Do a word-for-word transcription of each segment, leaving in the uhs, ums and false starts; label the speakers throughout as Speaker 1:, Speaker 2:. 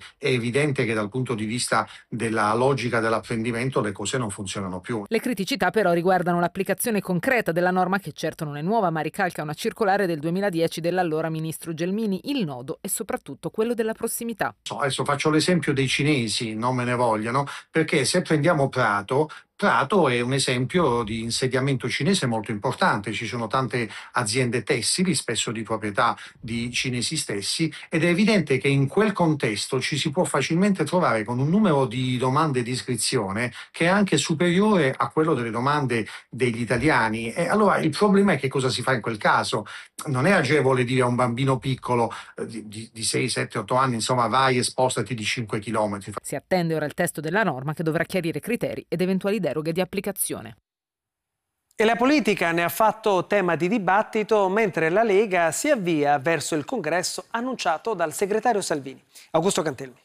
Speaker 1: è evidente che dal punto di vista della logica dell'apprendimento le cose non funzionano più.
Speaker 2: Le criticità però riguardano l'applicazione concreta della norma, che certo non è nuova ma ricalca una circolare del duemiladieci dell'allora ministro Gelmini. Il nodo è soprattutto quello della prossimità.
Speaker 1: Adesso faccio l'esempio dei cinesi, non me ne vogliano, perché se prendiamo Prato, Prato è un esempio di insediamento cinese molto importante, ci sono tante aziende tessili, spesso di proprietà di cinesi stessi, ed è evidente che in quel contesto ci si può facilmente trovare con un numero di domande di iscrizione che è anche superiore a quello delle domande degli italiani. E allora il problema è che cosa si fa in quel caso? Non è agevole dire a un bambino piccolo eh, di, di, di sei, sette, otto anni, insomma, vai e spostati di cinque chilometri.
Speaker 2: Si attende ora il testo della norma, che dovrà chiarire criteri ed eventuali deroghe di applicazione.
Speaker 3: E la politica ne ha fatto tema di dibattito, mentre la Lega si avvia verso il congresso annunciato dal segretario Salvini. Augusto Cantelmi.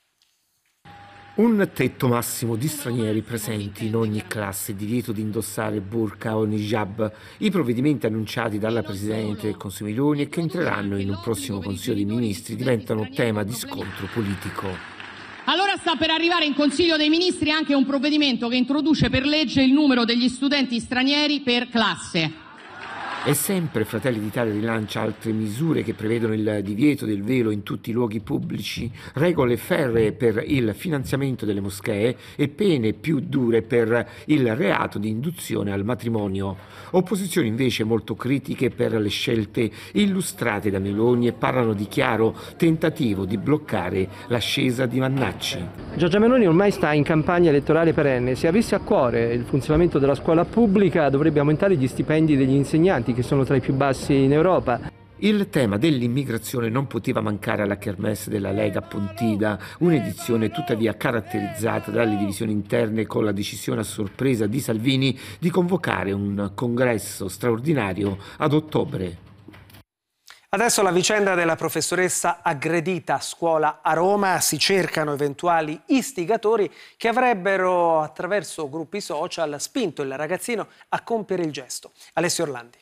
Speaker 4: Un tetto massimo di stranieri presenti in ogni classe, divieto di indossare burqa o niqab, i provvedimenti annunciati dalla Presidente del Consiglio Meloni e che entreranno in un prossimo Consiglio dei Ministri diventano tema di scontro politico.
Speaker 5: Allora sta per arrivare in Consiglio dei Ministri anche un provvedimento che introduce per legge il numero degli studenti stranieri per classe.
Speaker 4: E sempre Fratelli d'Italia rilancia altre misure che prevedono il divieto del velo in tutti i luoghi pubblici, regole ferree per il finanziamento delle moschee e pene più dure per il reato di induzione al matrimonio. Opposizioni invece molto critiche per le scelte illustrate da Meloni e parlano di chiaro tentativo di bloccare l'ascesa di Vannacci.
Speaker 6: Giorgia Meloni ormai sta in campagna elettorale perenne. Se avesse a cuore il funzionamento della scuola pubblica dovrebbe aumentare gli stipendi degli insegnanti, che sono tra i più bassi in Europa.
Speaker 4: Il tema dell'immigrazione non poteva mancare alla kermesse della Lega a Pontida, un'edizione tuttavia caratterizzata dalle divisioni interne, con la decisione a sorpresa di Salvini di convocare un congresso straordinario ad ottobre.
Speaker 3: Adesso la vicenda della professoressa aggredita a scuola a Roma. Si cercano eventuali istigatori che avrebbero, attraverso gruppi social, spinto il ragazzino a compiere il gesto. Alessio Orlandi.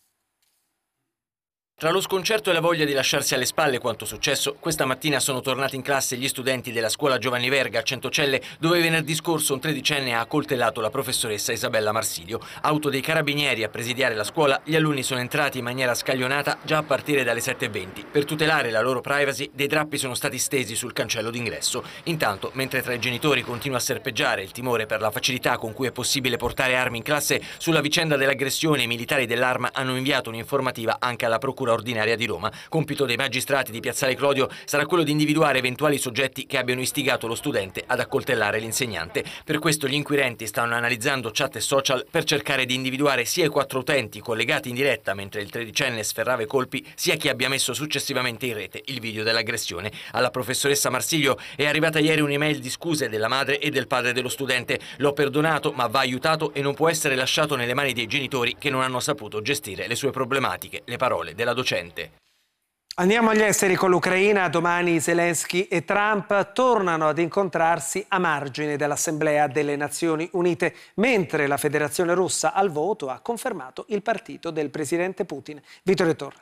Speaker 7: Tra lo sconcerto e la voglia di lasciarsi alle spalle quanto successo, questa mattina sono tornati in classe gli studenti della scuola Giovanni Verga a Centocelle, dove venerdì scorso un tredicenne ha accoltellato la professoressa Isabella Marsilio. Auto dei carabinieri a presidiare la scuola, gli alunni sono entrati in maniera scaglionata già a partire dalle sette e venti. Per tutelare la loro privacy, dei drappi sono stati stesi sul cancello d'ingresso. Intanto, mentre tra i genitori continua a serpeggiare il timore per la facilità con cui è possibile portare armi in classe, sulla vicenda dell'aggressione i militari dell'Arma hanno inviato un'informativa anche alla Procura ordinaria di Roma. Compito dei magistrati di Piazzale Clodio sarà quello di individuare eventuali soggetti che abbiano istigato lo studente ad accoltellare l'insegnante. Per questo gli inquirenti stanno analizzando chat e social per cercare di individuare sia i quattro utenti collegati in diretta mentre il tredicenne sferrava i colpi, sia chi abbia messo successivamente in rete il video dell'aggressione. Alla professoressa Marsilio è arrivata ieri un'email di scuse della madre e del padre dello studente. L'ho perdonato, ma va aiutato e non può essere lasciato nelle mani dei genitori che non hanno saputo gestire le sue problematiche. Le parole della docente.
Speaker 3: Andiamo agli esteri con l'Ucraina. Domani Zelensky e Trump tornano ad incontrarsi a margine dell'Assemblea delle Nazioni Unite, mentre la Federazione Russa al voto ha confermato il partito del presidente Putin. Vittorio Torre.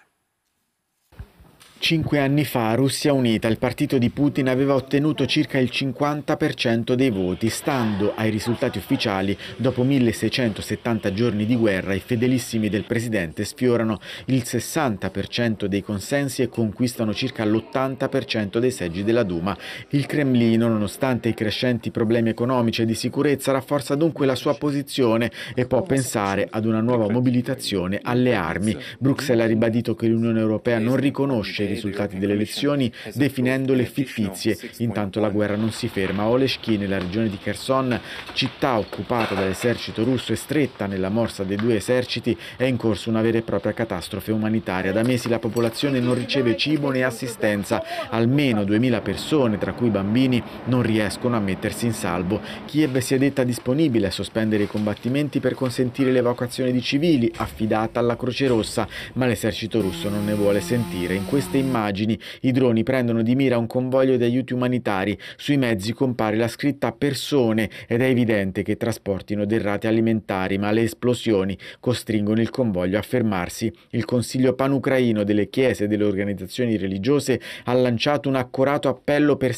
Speaker 8: Cinque anni fa, Russia Unita, il partito di Putin, aveva ottenuto circa il cinquanta per cento dei voti. Stando ai risultati ufficiali, dopo milleseicentosettanta giorni di guerra, i fedelissimi del presidente sfiorano il sessanta per cento dei consensi e conquistano circa l'ottanta per cento dei seggi della Duma. Il Cremlino, nonostante i crescenti problemi economici e di sicurezza, rafforza dunque la sua posizione e può pensare ad una nuova mobilitazione alle armi. Bruxelles ha ribadito che l'Unione Europea non riconosce i risultati delle elezioni, definendole fittizie. Intanto la guerra non si ferma. A Oleshky, nella regione di Kherson, città occupata dall'esercito russo e stretta nella morsa dei due eserciti, è in corso una vera e propria catastrofe umanitaria. Da mesi la popolazione non riceve cibo né assistenza. Almeno duemila persone, tra cui bambini, non riescono a mettersi in salvo. Kiev si è detta disponibile a sospendere i combattimenti per consentire l'evacuazione di civili, affidata alla Croce Rossa, ma l'esercito russo non ne vuole sentire. In queste immagini i droni prendono di mira un convoglio di aiuti umanitari. Sui mezzi compare la scritta persone ed è evidente che trasportino derrate alimentari, ma le esplosioni costringono il convoglio a fermarsi. Il Consiglio panucraino delle chiese e delle organizzazioni religiose ha lanciato un accorato appello per